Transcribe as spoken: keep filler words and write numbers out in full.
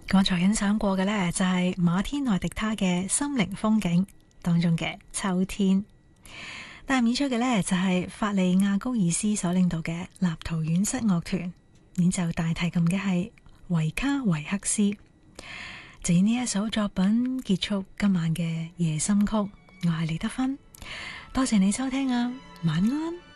剛才欣賞過嘅呢，就係馬天內迪他嘅心靈風景當中嘅秋天。但係演出嘅呢，就係法利亞高爾斯所領導嘅立陶宛室樂團，演奏大提琴嘅係維卡維克斯。就以呢一首作品結束今晚嘅夜深曲。我係李德芬，多謝你收聽啊，晚安。